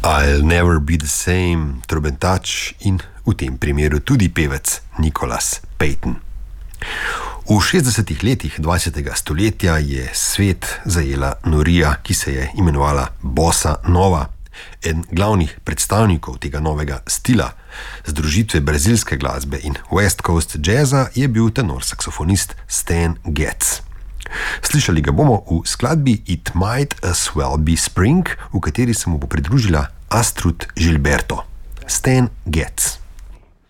I'll never be the same, trobentač in v tem primeru tudi pevec Nicholas Payton. V 60. letih 20. stoletja je svet zajela norija, ki se je imenovala bossa nova. En glavnih predstavnikov tega novega stila, združitve brazilske glasbe in West Coast jazza, je bil tenor saksofonist Stan Getz. Slišali ga bomo v skladbi It Might As Well Be Spring, v kateri se mu bo pridružila Astrud Gilberto. Stan Getz.